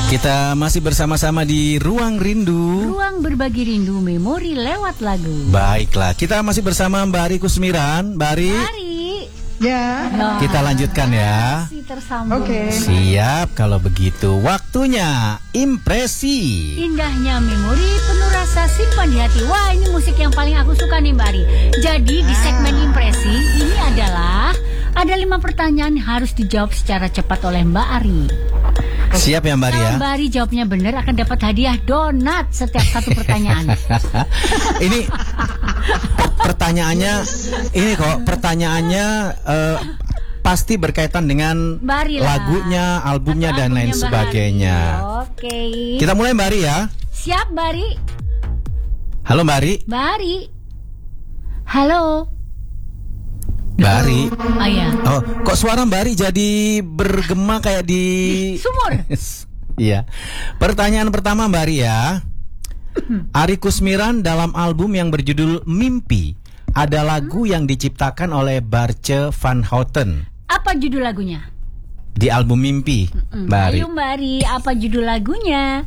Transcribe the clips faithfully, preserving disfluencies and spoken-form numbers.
Kita masih bersama-sama di Ruang Rindu. Ruang berbagi rindu memori lewat lagu. Baiklah, kita masih bersama Mbak Ari Kusmiran. Mbak Ari. Ari. Ya. Nah, kita lanjutkan ya. Masih tersambung. Oke. Siap, kalau begitu waktunya impresi. Indahnya memori penuh rasa simpan di hati. Wah, ini musik yang paling aku suka nih Mbak Ari. Jadi di segmen impresi ini adalah ada lima pertanyaan harus dijawab secara cepat oleh Mbak Ari. Siap ya Mbak Ari ya? Kalau Mbak Ari jawabnya benar akan dapat hadiah donat setiap satu pertanyaan. Ini pertanyaannya, ini kok pertanyaannya uh, pasti berkaitan dengan Mbak Ari lah. lagunya, albumnya Atau dan lain albumnya Mbak sebagainya. Ari. Oke. Kita mulai Mbak Ari ya. Siap Mbak Ari. Halo Mbak Ari. Mbak Ari. Halo. Mbak Ari. Oh ya. Oh, kok suara Mbak Ari jadi bergema kayak di sumur? Iya. Pertanyaan pertama Mbak Ari ya. Ari Kusmiran dalam album yang berjudul Mimpi ada lagu yang diciptakan oleh Barce van Houten. Apa judul lagunya? Di album Mimpi, Mbak Ari. Ayo Mbak Ari, apa judul lagunya?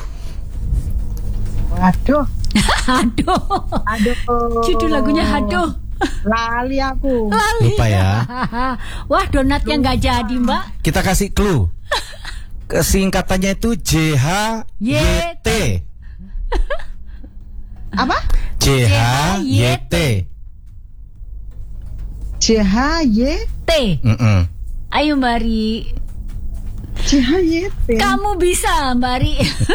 Waduh. Aduh. Aduh. Judul lagunya aduh. Lali aku. Lali. Lupa ya. Wah, donatnya nggak jadi Mbak. Kita kasih clue. Kesingkatannya itu J H Y T. Apa? J H Y T. C H Y T. Mm-mm. Ayo Mbak Ari. C H Y T. Kamu bisa Mbak Ari.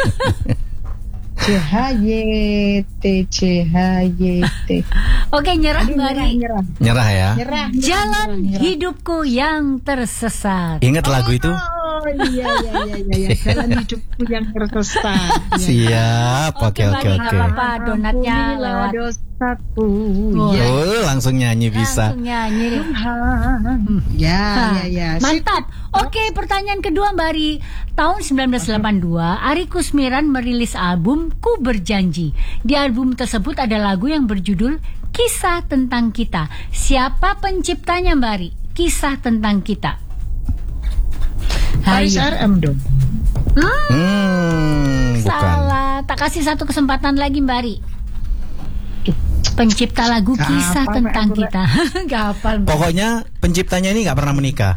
C H Y T C H Y T. Oke, nyerah Aduh, Mbak Ari. nyerah, nyerah. Nyerah ya. Nyerah. Jalan nyerah, nyerah. hidupku yang tersesat. Ingat lagu itu? Oh iya iya iya iya. Ya. Jalan hidupku yang tersesat. Ya. Siap. Oke oke Mbak Ari, oke. nggak apa-apa, donatnya Ampunilah lewat. dosaku. Oh. Ya. Oh, langsung nyanyi bisa. Langsung nyanyi. Ya Hah, ya ya. Mantap. Oke, pertanyaan kedua Mbak Ari. Tahun sembilan belas delapan puluh dua, Ari Kusmiran merilis album Ku Berjanji. Di album tersebut ada lagu yang berjudul Kisah Tentang Kita. Siapa penciptanya Mbak Ari? Kisah Tentang Kita. Paris Ayo. R M dong. Hmm, Hmm, bukan. salah. Tak kasih satu kesempatan lagi Mbak Ari. Pencipta lagu Gak Kisah hafal, Tentang Mbak. Kita. Gak hafal Mbak. Pokoknya penciptanya ini nggak pernah menikah.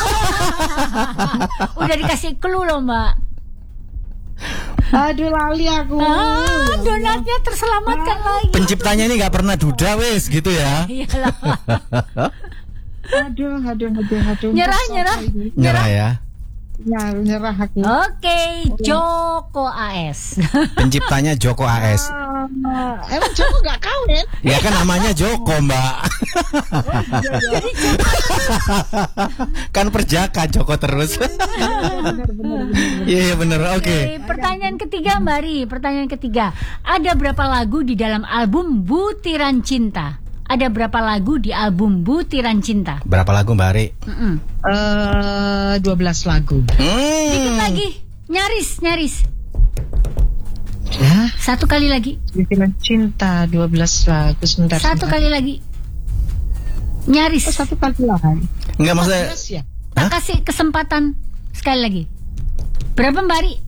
Udah dikasih clue loh Mbak. Aduh lali aku. Ah, donatnya terselamatkan lagi. Penciptanya ini nggak pernah duda wes gitu ya. Iyalah. Aduh aduh aduh aduh. Nyerah, nyerah. Nyerah ya. Ya, nyerah aku. Oke, Joko A S. Penciptanya Joko A S. Ah, emang Joko gak kawin? Ya kan namanya Joko Mbak. Kan perjaka Joko terus. Iya iya bener. Oke. Oke, pertanyaan ketiga Mbak Ri, pertanyaan ketiga. Ada berapa lagu di dalam album Butiran Cinta? Ada berapa lagu di album Butiran Cinta? Berapa lagu Mbak Ari? Mm-mm. Eh, dua belas lagu. Dikit Hmm. lagi, nyaris, nyaris. Ya, Satu kali lagi, Butiran Cinta dua belas lagu. Sebentar. satu sebentar. kali lagi. Nyaris. Oh, satu kali lagi. Enggak maksudnya. empat belas ya? Tak Hah? kasih kesempatan sekali lagi. Berapa Mbak Ri?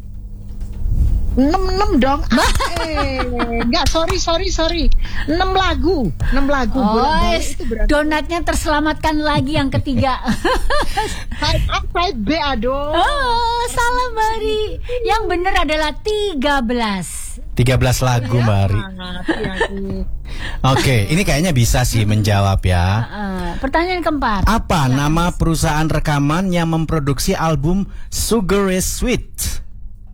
enam enam dong. Ah, eh, enggak, sorry, sorry, sorry. enam lagu. enam lagu. Oh, Bolak-balik itu berarti donatnya terselamatkan lagi yang ketiga. side A, side B, aduh. Oh, salah Mbak Ri. Yang benar adalah tiga belas. tiga belas lagu Mbak Ari. Mati aku. Oke, ini kayaknya bisa sih menjawab ya. Uh, pertanyaan keempat. Apa nama perusahaan rekaman yang memproduksi album Sugar is Sweet?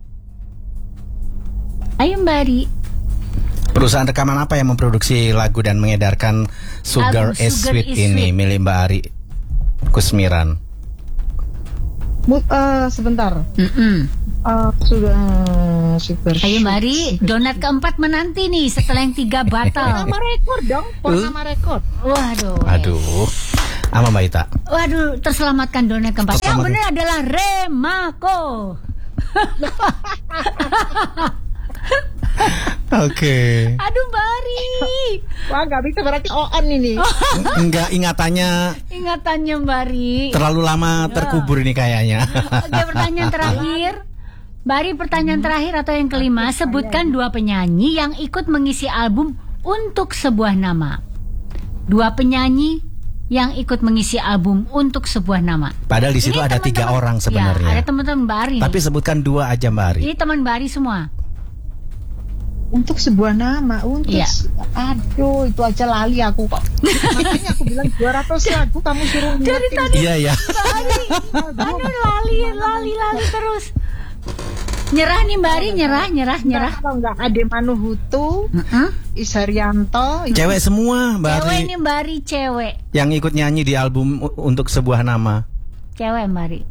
Ayo Mbak Ri. Perusahaan rekaman apa yang memproduksi lagu dan mengedarkan Sugar Album is Sugar Sweet is ini Sweet. milik Mbak Ari Kusmiran? Bu, eh, sebentar. Mm-mm. Eh, sudah super. Ayo Mbak Ri, donat keempat menanti nih setelah yang tiga batal. Nama rekor dong, pon nama rekor. Waduh. Aduh, apa Mbak Ita? Waduh, terselamatkan donat keempat. Yang Terselamatkan. benar adalah Remako. Oke. Aduh Mbak Ri. Wah, nggak bisa berarti on ini. Enggak, ingatannya Ingatannya Mbak Ri. terlalu lama terkubur ini kayaknya. Oke, pertanyaan terakhir. Mbak Ari, pertanyaan terakhir atau yang kelima, sebutkan dua penyanyi yang ikut mengisi album Untuk Sebuah Nama. Dua penyanyi yang ikut mengisi album Untuk Sebuah Nama. Padahal di situ Ini ada tiga teman-teman- orang Ya, sebenarnya. ada teman-teman Mbak Ari. Tapi sebutkan dua aja Mbak Ari. Ini teman Mbak Ari semua. Untuk sebuah nama, untuk Iya. se- aduh itu aja lali aku kok. Makanya aku bilang dua ratus lagu kamu suruh Dari ngingetin. tadi Iya ya. Mbak Ari, aduh lali, lali, lali terus. Nyerah nih Mbak Ari, nyerah, nyerah, nyerah. Kalau nggak Ade Manuhutu, Heeh. Isarianto, Cewek semua Mbak Cewek Ari nih Mbak Ari, cewek. yang ikut nyanyi di album U- Untuk Sebuah Nama. Cewek Mbak Ari.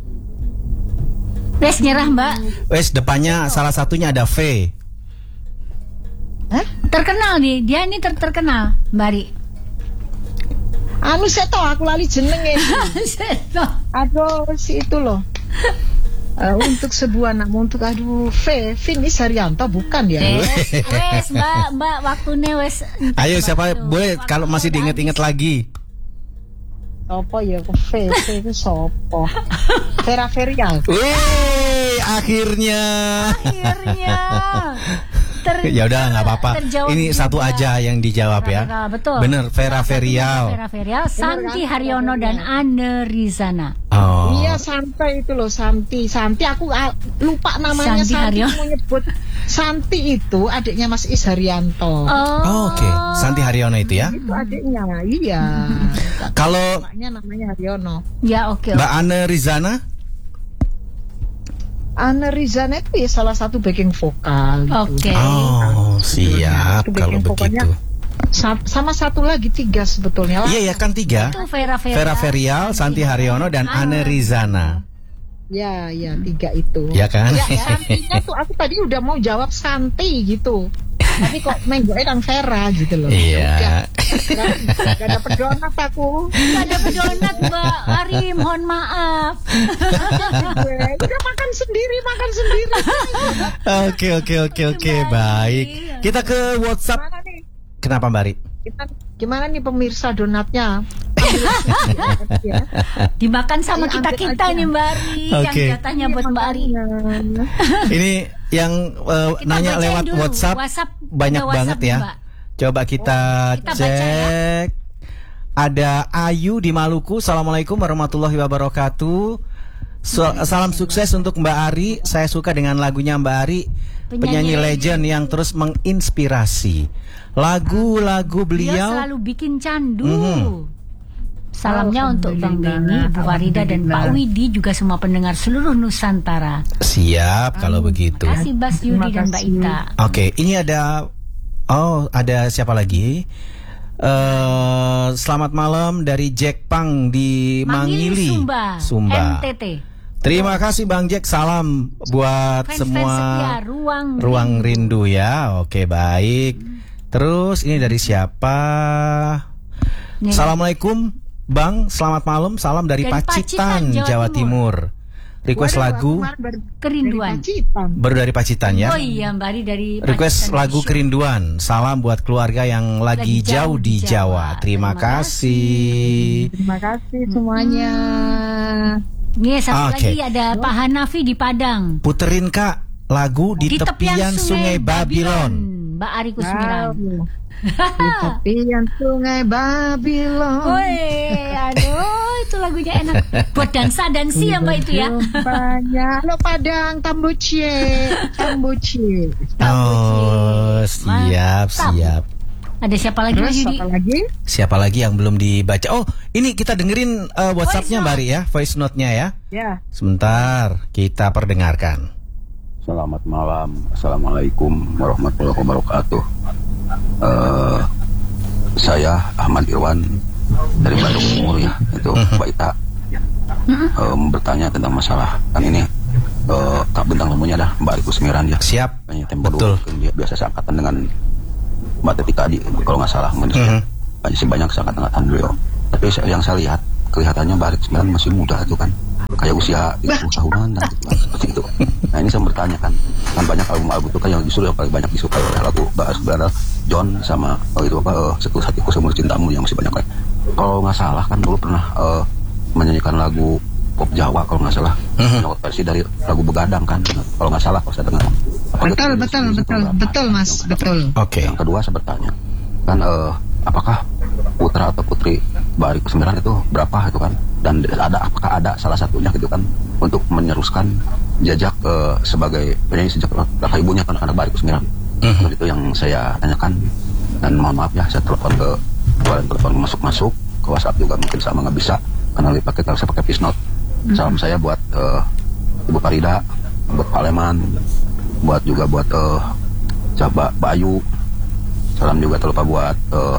Wes nyerah Mbak. Wes depannya salah satunya ada V. Hah? Terkenal nih, dia nih ter terkenal Mbak Ari. anu seto aku lali jenenge. Seto. Aduh si itu loh. Eh, untuk sebuah nama, untuk aduh V, Vin Isarianto bukan ya? Wes, wes Mbak, Mbak waktunya wes. Ayo siapa Waktu- boleh waktu kalau masih udah diinget-inget habis. lagi. Sopo ya ke V, V itu sopo? Vera Verial. Wih, akhirnya. Akhirnya. Ter- Ya udah nggak apa-apa. terjawab Ini juga. satu aja yang dijawab ya. Betul, betul. Bener, Vera Verial. Vera Verial, Santi Haryono dan Anne Rizana. Oh. Iya Santi itu loh Santi. Santi aku ah, lupa namanya Santi Santi, Haryono. mau nyebut. Santi itu adiknya Mas Isarianto. Oh, Oh, Oke, Santi Haryono itu ya. Itu adiknya, iya. Kalau Bapaknya namanya Haryono. Ya oke. Mbak Anne Rizana, Anne Rizana itu ya salah satu backing vokal. Oke. Gitu. oh siap Itu kalau backing vokalnya begitu. sa- sama satu lagi tiga sebetulnya. Iya ya kan tiga. Itu Vera Verial. Vera Verial, Santi Haryono dan Anne Rizana. Ya, ya tiga itu. Ya kan? Ya, Santinya tuh aku tadi udah mau jawab Santi gitu. Tapi kok menggoknya dan Vera gitu loh. Iya. Udah, gak, gak dapet donat aku. Gak ada donat Mbak Ari, mohon maaf. Gue udah makan sendiri, makan sendiri. Oke oke oke oke baik. Kita ke WhatsApp. Gimana nih? Kenapa Mbak Ri? Kita, gimana nih pemirsa donatnya? Ya. Dimakan sama Ayo, kita ambil kita aja. nih Mbak Ari, Oke. yang jatahnya buat Mbak Ari. Ini yang uh, Kita nanya bacain lewat dulu. WhatsApp, WhatsApp, banyak ada WhatsApp banget nih, ya. Mbak. Coba kita, Kita baca ya. cek. Ada Ayu di Maluku. Assalamualaikum warahmatullahi wabarakatuh. So- salam sukses untuk Mbak Ari. Saya suka dengan lagunya Mbak Ari, Penyanyi penyanyi legend yang terus menginspirasi. Lagu-lagu Dia beliau. selalu bikin candu. Mhm. Salamnya untuk Bang Beni, Bu Farida dan Pak Widi, juga semua pendengar seluruh Nusantara. Siap kalau begitu. Terima kasih Bas Yudi Terima dan Mbak kasih. Ita. Oke, ini ada oh ada siapa lagi? Eh selamat malam dari Jack Pang di Mangili, Sumba, Sumba. N T T. Terima kasih Bang Jack, salam buat Fans-fans semua setia, ruang, ruang rindu ya. Oke baik. Terus ini dari siapa? Nih. Assalamualaikum Bang, selamat malam. Salam dari, Dari Pacitan, Pacitan, Jawa Jawa Timur. Request Waduh, lagu aku kemarin baru Kerinduan. dari Pacitan. baru dari Pacitan ya. Oh iya Mbak Ari dari Request Pacitan lagu Show. Kerinduan. Salam buat keluarga yang lagi, Lagi jauh jauh di di Jawa. Jawa. Terima, Terima kasih. Terima kasih semuanya. Nih satu Oke. lagi ada Pak Hanafi di Padang. Puterin Kak lagu di, tepian, Sungai Babylon. Mbak Ari Kusmiran. Wow. Di tepian Sungai Babylon. Woi, aduh itu lagunya enak. Buat dansa dansi ya Mbak itu ya. Banyak. Lo Padang Tambucie, Tambucie. Oh, siap, Mantap. siap. Ada siapa lagi Mas Terus Yudi? apa lagi? Siapa lagi yang belum dibaca? Oh, ini kita dengerin uh, WhatsApp-nya Voice Mbak Ri ya, voice note-nya ya. Ya. Sebentar, kita perdengarkan. Selamat malam, assalamualaikum warahmatullahi wabarakatuh. Eh, saya Ahmad Irwan dari Bandung Timur ya, itu Mbak Ita. Eh, bertanya tentang masalah kan ini eh, Kak bintang tamunya dah Mbak Ari Kusmiran ya. Siap. Kayaknya tempo Betul. dulu dia biasa seangkatan dengan Mbak Teti Kadi kalau nggak salah mungkin Mhm. banyak sih banyak seangkatan beliau. Tapi saya- yang saya lihat kelihatannya Mbak Ari Kusmiran masih muda itu kan, kayak usia tiga puluh tahunan dan gitu, kan, seperti itu. Nah ini saya bertanya kan, kan banyak album-album itu kan yang justru yang paling banyak disukai oleh lagu Mbak Kusmiran, John sama oh itu apa uh, Setu Hatiku Semur Cintamu yang masih banyak kan. Kalau nggak salah kan dulu pernah uh, menyanyikan lagu pop Jawa kalau nggak salah. Mhm. Versi dari lagu Begadang kan, kalau nggak salah kalau saya dengar. Apakah Betul, itu betul, jenis betul, program? betul, Mas, Yang- betul. Oke. Yang kedua saya bertanya, kan eh, apakah putra atau putri Mbak Ari Kusmiran itu berapa itu kan? Dan ada apakah ada salah satunya gitu kan untuk meneruskan jejak eh, sebagai penyanyi sejak kakak ibunya kan anak Mbak Ari Kusmiran. Mhm. Itu yang saya tanyakan, dan mohon maaf ya saya telepon ke kemarin telepon masuk-masuk ke WhatsApp juga mungkin sama nggak bisa karena lebih pakai saya pakai voice note. Salam saya buat eh, Ibu Farida, buat Pak Leman, buat juga buat eh, Coba Bayu. Salam juga terlupa buat eh,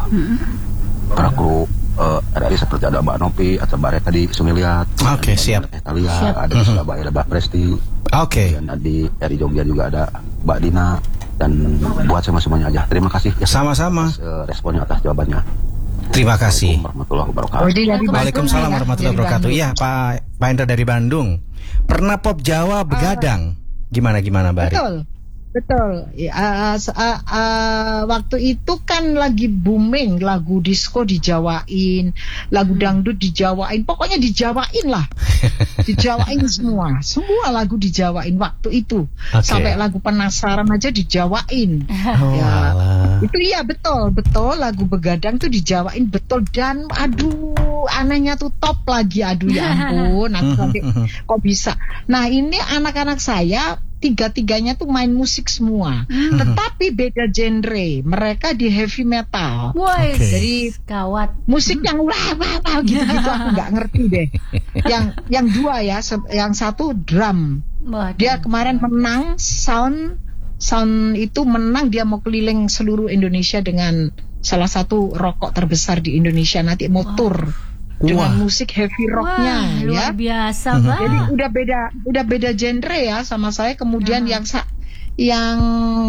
para kru eh, R R I seperti ada Mbak Nopi atau Mbak Reta di Sumiliat. Oke, siap. Italia, Siap. ada di Surabaya ada Mbak Presti. Oke. Dan di dari Jogja juga ada Mbak Dina, dan buat semua semuanya aja. Terima kasih ya, Sama-sama. atas, eh, responnya atas jawabannya. Terima kasih. Assalamualaikum warahmatullahi wabarakatuh. Oh, dia dari Waalaikumsalam Bandung, ya? warahmatullahi Dari wabarakatuh. Bandung. Iya, Pak Pak Hendra dari Bandung. Pernah pop Jawa Begadang. Gimana gimana, Mbak Ari? Betul, betul. Ya, uh, uh, uh, waktu itu kan lagi booming lagu disco dijawain, lagu dangdut dijawain, pokoknya dijawain lah, dijawain semua, semua lagu dijawain waktu itu, Oke. sampai lagu penasaran aja dijawain. Oh, Ya. alah. Itu iya betul, betul lagu Begadang tuh dijawain betul, dan aduh anehnya tuh top lagi, aduh ya ampun, aku sampai kok bisa. Nah ini anak-anak saya tiga-tiganya tuh main musik semua, tetapi beda genre. Mereka di heavy metal. Woi, Oke. Jadi gawat. musik yang wah wah wah gitu-gitu aku nggak ngerti deh. Yang yang dua ya, se- yang satu drum. Waduh. Dia kemarin menang sound sound itu menang, dia mau keliling seluruh Indonesia dengan salah satu rokok terbesar di Indonesia, nanti mau tour dengan Wah. musik heavy Wah, rocknya ya. luar biasa, Bang. Jadi udah beda udah beda genre ya sama saya. Kemudian yang sa- yang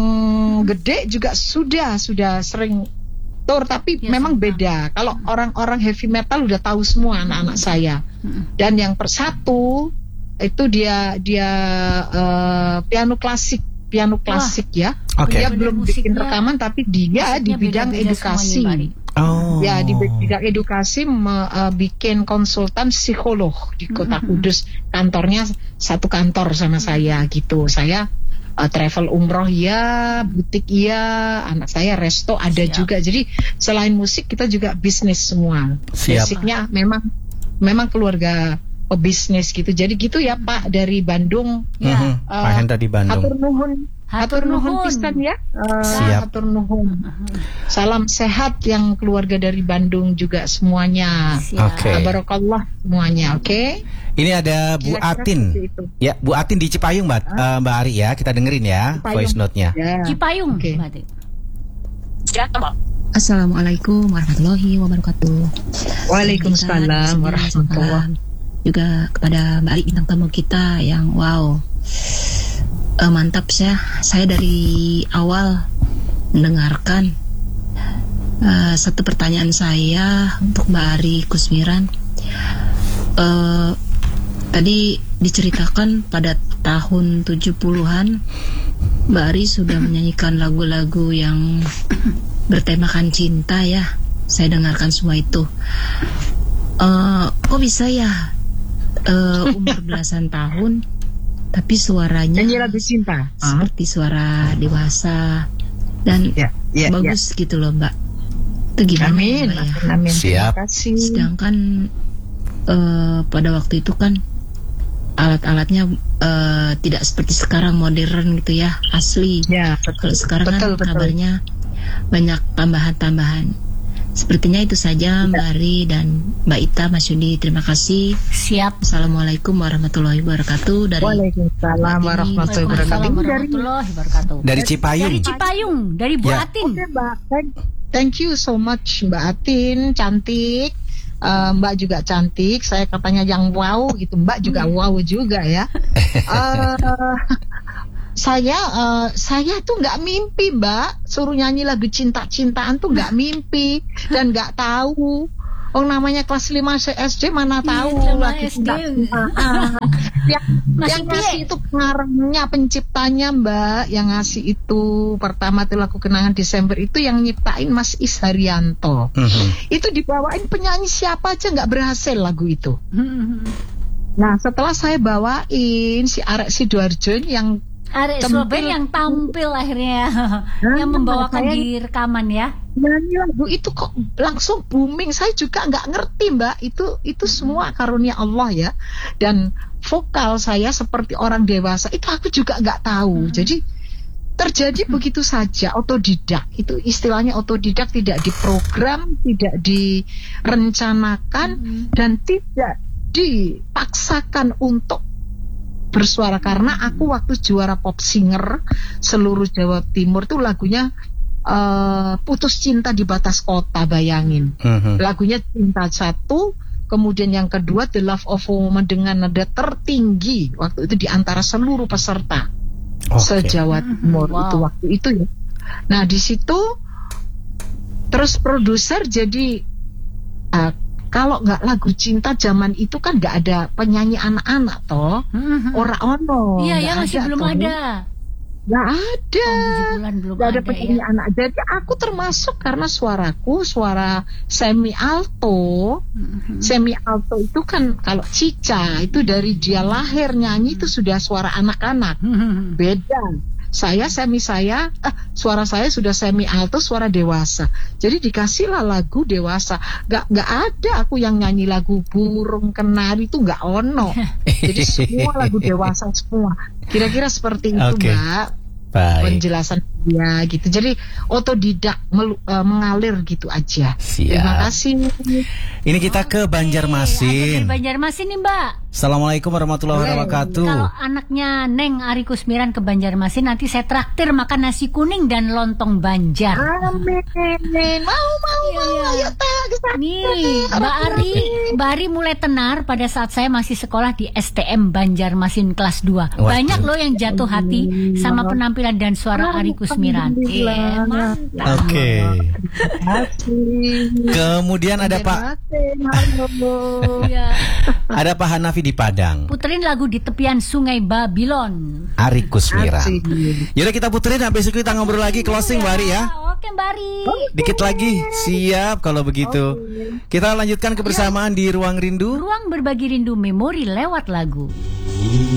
gede juga sudah sudah sering tour, tapi Ya, memang sama. beda. Kalau orang-orang heavy metal udah tahu semua anak-anak saya. Dan yang persatu itu dia dia eh, piano klasik, piano klasik ya. Oke. Dia Bener, belum bikin musiknya- rekaman, tapi dia di musiknya bidang beda-beda edukasi. semua nih, Mbak Ari. Oh. Ya di bidang edukasi me- eh, bikin konsultan psikolog di Kota Kudus. Kantornya satu kantor sama saya gitu. Saya eh, travel umroh ya, butik iya, anak saya resto ada Siap. juga. Jadi selain musik kita juga bisnis semua. Siap. Basicnya memang memang keluarga pebisnis gitu. Jadi gitu ya Pak dari Bandung. Ya. Mhm. Pak Hendra di Bandung. Hatur nuhun, Hatur hatur nuhun nuhun. pisan ya. Eh, Siap. hatur nuhun. Salam sehat yang keluarga dari Bandung juga semuanya. Siap. Oke. Barakallah semuanya, oke? Ini ada Bu Kira-kira Atin. seperti itu. Ya, Bu Atin di Cipayung, Mbak. Eh, Mbak Ari ya. Kita dengerin ya Cipayung. voice note-nya. Ya. Cipayung, Oke. Mbak Ari. Assalamualaikum warahmatullahi wabarakatuh. Waalaikumsalam warahmatullahi. Juga kepada Mbak Ari bintang tamu kita yang wow, Eh, mantap ya. Saya dari awal mendengarkan. Eh, satu pertanyaan saya untuk Mbak Ari Kusmiran. Eh, tadi diceritakan pada tahun tujuh puluhan Mbak Ari sudah menyanyikan lagu-lagu yang bertemakan cinta ya. Saya dengarkan semua itu. Eh, kok bisa ya eh, umur belasan tahun tapi suaranya Nyanyi lagu cinta. Ah, seperti suara dewasa dan ya, ya, bagus gitu loh Mbak. Itu ya. gimana Amin, Mbak ya? amin, amin. Siap. Terima kasih. Sedangkan eh, pada waktu itu kan alat-alatnya eh, tidak seperti sekarang modern gitu ya, asli. Ya, Kalau sekarang betul, kan betul. kabarnya banyak tambahan-tambahan. Sepertinya itu saja Mbak Ari dan Mbak Ita, Mas Yudi. Terima kasih. Siap. Assalamualaikum warahmatullahi wabarakatuh. Dari Waalaikumsalam warahmatullahi wabarakatuh. Waalaikumsalam Ini dari warahmatullahi wabarakatuh. Dari Cipayung. Dari Cipayung, dari Bu Ya. Atin. Oke, Mbak. Thank, thank you so much Mbak Atin, cantik. Eh, Mbak juga cantik. Saya katanya yang wow gitu. Mbak juga wow juga ya. Eh, saya eh, saya tuh nggak mimpi Mbak, suruh nyanyi lagu cinta-cintaan tuh nggak mimpi dan nggak tahu. Oh namanya kelas lima S D mana tahu Iya, lagu S D. cinta-cintaan. yang Masih yang ngasih piye? itu pengarangnya, penciptanya Mbak, yang ngasih itu pertama tuh lagu Kenangan Desember itu yang nyiptain Mas Is Haryanto. Mhm. Itu dibawain penyanyi siapa aja nggak berhasil lagu itu. Nah, setelah saya bawain si Arek Sidoarjo yang Arek Surabaya yang tampil akhirnya, yang membawakan saya- di rekaman ya. nyanyi lagu itu kok langsung booming. Saya juga nggak ngerti, Mbak. Itu itu semua karunia Allah ya. Dan vokal saya seperti orang dewasa itu aku juga nggak tahu. Jadi terjadi begitu saja, otodidak. Itu istilahnya otodidak, tidak diprogram, tidak direncanakan, dan tidak dipaksakan untuk bersuara. Karena aku waktu juara pop singer seluruh Jawa Timur tuh lagunya uh, Putus Cinta di Batas Kota, bayangin. Mhm. Lagunya Cinta satu, kemudian yang kedua The Love of a Woman dengan nada tertinggi waktu itu di antara seluruh peserta Oke. se-Jawa Timur. Wow. Itu waktu itu ya. Nah, di situ terus produser jadi uh, kalau nggak lagu cinta zaman itu kan nggak ada penyanyi anak-anak toh, Mhm. ora ono. Iya nggak ya, masih belum toh. ada. Nggak ada. Tahun tujuh bulan belum Nggak ada ada penyanyi ya. anak. Jadi aku termasuk karena suaraku suara semi alto. Mhm. Semi alto itu kan kalau Cica itu dari dia lahir nyanyi itu sudah suara anak-anak. Mhm. Beda. Saya semi saya eh, suara saya sudah semi alto, suara dewasa. Jadi dikasihlah lagu dewasa. Gak gak ada aku yang nyanyi lagu burung kenari itu nggak ono. Jadi semua lagu dewasa semua. Kira-kira seperti itu, Oke. Mbak. Baik. Penjelasan dia gitu. Jadi otodidak melu- eh, mengalir gitu aja. Siap. Terima kasih. Ini kita ke Ada dari Banjarmasin. Banjarmasin nih Mbak. Assalamualaikum warahmatullahi Boleh. wabarakatuh. Kalau anaknya Neng Ari Kusmiran ke Banjarmasin, nanti saya traktir makan nasi kuning dan lontong Banjar. Amin. Mau mau Iya, mau. iya. Ayo tak ke sana. Nih, Mbak Ari, Mbak Ari mulai tenar pada saat saya masih sekolah di S T M Banjarmasin kelas dua. Waduh. Banyak loh yang jatuh hati sama penampilan dan suara Ari Kusmiran. Iya, mantap. Oke. Kasih. Kemudian ada Pak Halo. Iya. ada Pak Hanafi di Padang. Puterin lagu di tepian Sungai Babilon. Ari Kusmiran. Asik. Yaudah kita puterin, habis itu kita ngobrol lagi closing Mbak Ari ya. Oke Mbak Ari. Dikit lagi, siap kalau begitu. Kita lanjutkan kebersamaan di Ruang Rindu. Ruang berbagi rindu memori lewat lagu.